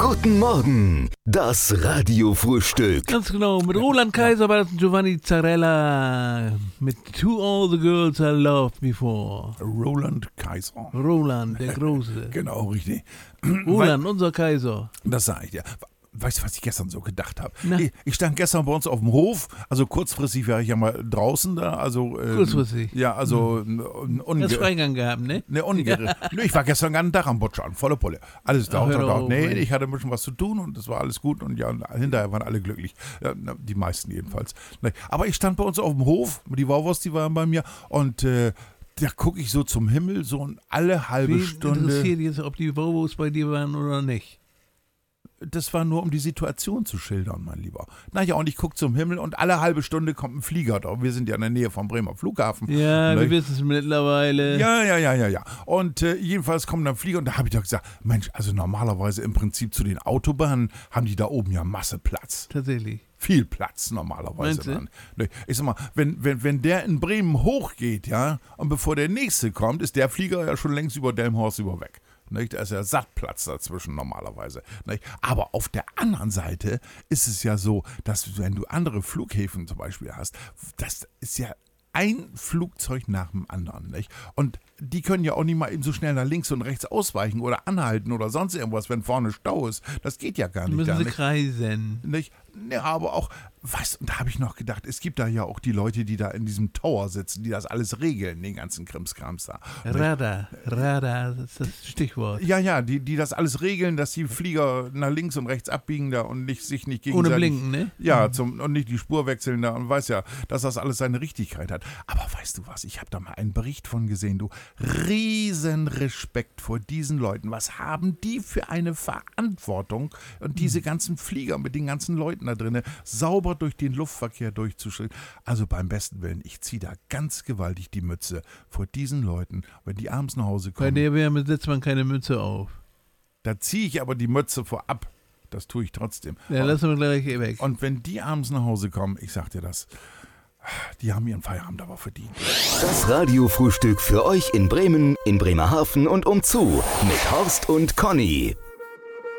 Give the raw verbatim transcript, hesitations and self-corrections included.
Guten Morgen, das Radiofrühstück. Ganz genau, mit Roland Kaiser war das Giovanni Zarella mit To All the Girls I Loved Before. Roland Kaiser. Roland, der Große. Genau, richtig. Roland, unser Kaiser. Das sage ich dir. Weißt du, was ich gestern so gedacht habe? Ich, ich stand gestern bei uns auf dem Hof, also kurzfristig war ich ja mal draußen da, also... Ähm, kurzfristig? Ja, also... Hm. Un, un, das Freigang gehabt, ne? Ne, ungere. Nö, ich war gestern gar nicht da am Butschern, volle Pulle. Alles da. Ach, da, da. oh, Nee, mein. ich hatte ein bisschen was zu tun und das war alles gut und ja, hinterher waren alle glücklich. Ja, die meisten jedenfalls. Aber ich stand bei uns auf dem Hof, die Wauwurst, die waren bei mir und... Äh, da gucke ich so zum Himmel, so alle halbe Wen Stunde. interessiert jetzt, ob die Vovos bei dir waren oder nicht? Das war nur, um die Situation zu schildern, mein Lieber. Naja, und ich gucke zum Himmel und alle halbe Stunde kommt ein Flieger da. Wir sind ja in der Nähe vom Bremer Flughafen. Ja, ne? wir wissen es mittlerweile. Ja, ja, ja, ja, ja. Und äh, jedenfalls kommt dann ein Flieger und da habe ich doch gesagt, Mensch, also normalerweise im Prinzip zu den Autobahnen haben die da oben ja Masse Platz. Tatsächlich. Viel Platz normalerweise. Meinst du? Dann. Ne, ich sag mal, wenn, wenn, wenn der in Bremen hochgeht, ja, und bevor der nächste kommt, ist der Flieger ja schon längst über Delmhorst über weg. Nicht? Da ist ja Sattplatz dazwischen normalerweise. Nicht? Aber auf der anderen Seite ist es ja so, dass wenn du andere Flughäfen zum Beispiel hast, das ist ja ein Flugzeug nach dem anderen. Nicht? Und die können ja auch nicht mal eben so schnell nach links und rechts ausweichen oder anhalten oder sonst irgendwas, wenn vorne Stau ist. Das geht ja gar nicht. Müssen da, sie nicht? kreisen. Nicht? Ja, aber auch, was, und da habe ich noch gedacht, es gibt da ja auch die Leute, die da in diesem Tower sitzen, die das alles regeln, den ganzen Krimskrams da. Radar, Radar, das ist das Stichwort. Ja, ja, die, die das alles regeln, dass die Flieger nach links und rechts abbiegen da und nicht, sich nicht gegenseitig... Ohne Blinken, ne? Ja, zum, und nicht die Spur wechseln da und weiß ja, dass das alles seine Richtigkeit hat. Aber weißt du was, ich habe da mal einen Bericht von gesehen, du, riesen Respekt vor diesen Leuten. Was haben die für eine Verantwortung und diese ganzen Flieger mit den ganzen Leuten da drinnen sauber durch den Luftverkehr durchzuschreiten. Also beim besten Willen, ich ziehe da ganz gewaltig die Mütze vor diesen Leuten, wenn die abends nach Hause kommen. Bei der Wärme setzt man keine Mütze auf. Da ziehe ich aber die Mütze vorab. Das tue ich trotzdem. Ja, und, lassen wir gleich weg. Und wenn die abends nach Hause kommen, ich sag dir das, die haben ihren Feierabend aber verdient. Das Radiofrühstück für euch in Bremen, in Bremerhaven und umzu mit Horst und Conny.